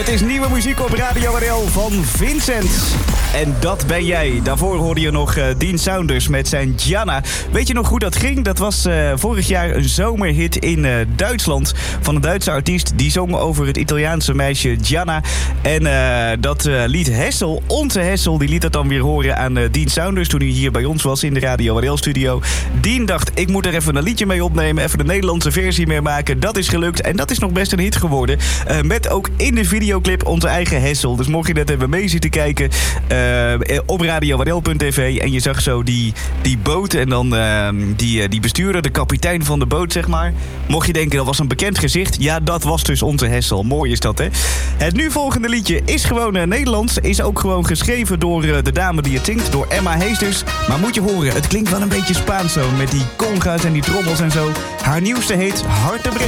is nieuwe muziek op Radio RL van Vincent. En dat ben jij. Daarvoor hoorde je nog Dean Saunders met zijn Gianna. Weet je nog hoe dat ging? Dat was vorig jaar een zomerhit in Duitsland. Van een Duitse artiest. Die zong over het Italiaanse meisje Gianna. En dat liet Hessel, onze Hessel, die liet dat dan weer horen aan Dean Saunders toen hij hier bij ons was in de Radio RL studio. Dean dacht, ik moet er even een liedje mee opnemen. Even de Nederlandse versie mee maken. Dat is gelukt. En dat is nog best een hit geworden. Met ook in de videoclip onze eigen Hessel. Dus mocht je net even mee zitten kijken op radiorl.tv en je zag zo die boot en dan die bestuurder, de kapitein van de boot, zeg maar. Mocht je denken, dat was een bekend gezicht. Ja, dat was dus onze Hessel. Mooi is dat, hè? Het nu volgende liedje is gewoon Nederlands. Is ook gewoon geschreven door de dame die het zingt, door Emma Heesters. Maar moet je horen, het klinkt wel een beetje Spaans zo, met die conga's en die trommels en zo. Haar nieuwste heet Hart te breken.